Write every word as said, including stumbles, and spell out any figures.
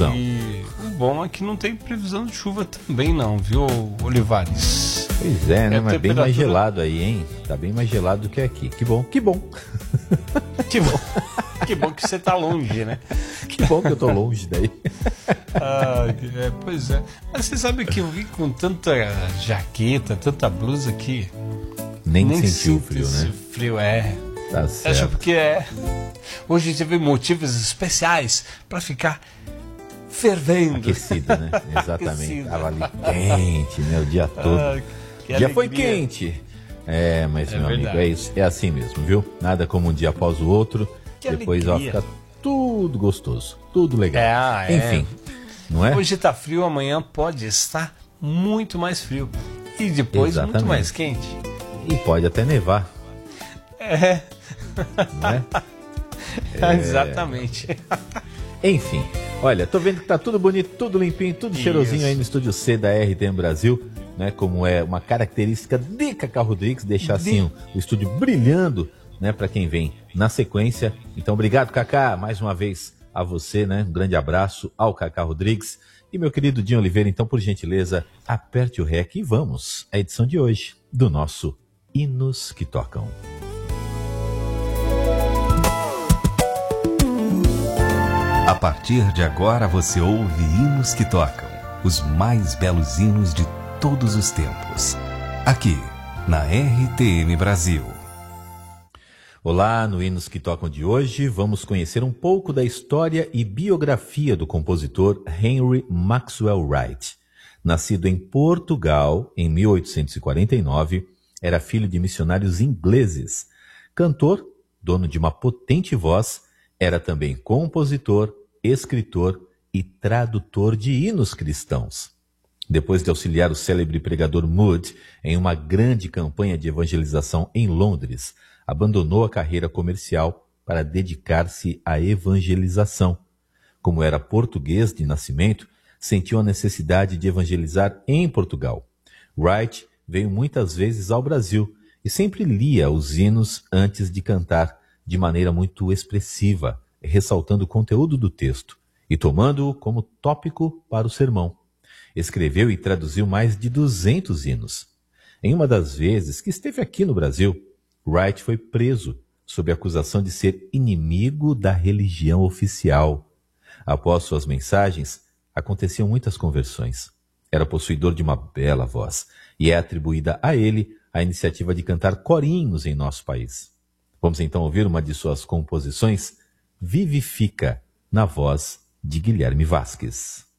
Calorzão. E o bom é que não tem previsão de chuva também não, viu, Olivares? Pois é, né? É Mas temperatura... bem mais gelado aí, hein? Tá bem mais gelado do que aqui. Que bom, que bom. Que bom. Que bom que você tá longe, né? Que bom que eu tô longe daí. Ah, é, pois é. Mas você sabe que eu vi com tanta jaqueta, tanta blusa que... Nem, Nem sentiu o sinto frio, esse né? frio, é. Tá Acho certo. porque é. Hoje teve motivos especiais para ficar fervendo. Aquecido, né? Exatamente. Aquecido. Tava ali quente, né? O dia todo. Ah, que o dia foi alegria. quente. É, mas É meu verdade. amigo, é isso. É assim mesmo, viu? Nada como um dia após o outro. Que Depois ó, alegria. fica tudo gostoso. Tudo legal. É, ah, é. Enfim, não é? Hoje tá frio, amanhã pode estar muito mais frio. E depois Exatamente. muito mais quente. E pode até nevar, É, não é? exatamente. Enfim, olha, tô vendo que tá tudo bonito, tudo limpinho, tudo Isso. cheirosinho aí no estúdio C da R T M Brasil, né? Como é uma característica de Cacá Rodrigues, deixar assim o estúdio brilhando, né? Para quem vem na sequência. Então, obrigado, Cacá, mais uma vez a você, né? Um grande abraço ao Cacá Rodrigues. E meu querido Dinho Oliveira, então, por gentileza, aperte o rec e vamos à edição de hoje do nosso Hinos que Tocam. A partir de agora você ouve Hinos que Tocam, os mais belos hinos de todos os tempos. Aqui, na R T M Brasil. Olá, no Hinos que Tocam de hoje, vamos conhecer um pouco da história e biografia do compositor Henry Maxwell Wright. Nascido em Portugal em mil oitocentos e quarenta e nove, era filho de missionários ingleses. Cantor, dono de uma potente voz, era também compositor, escritor e tradutor de hinos cristãos. Depois de auxiliar o célebre pregador Moody em uma grande campanha de evangelização em Londres, abandonou a carreira comercial para dedicar-se à evangelização. Como era português de nascimento, sentiu a necessidade de evangelizar em Portugal. Wright veio muitas vezes ao Brasil e sempre lia os hinos antes de cantar, de maneira muito expressiva, ressaltando o conteúdo do texto e tomando-o como tópico para o sermão. Escreveu e traduziu mais de duzentos hinos. Em uma das vezes que esteve aqui no Brasil, Wright foi preso sob a acusação de ser inimigo da religião oficial. Após suas mensagens, aconteciam muitas conversões. Era possuidor de uma bela voz e é atribuída a ele a iniciativa de cantar corinhos em nosso país. Vamos então ouvir uma de suas composições, Vivifica, na voz de Guilherme Vasques.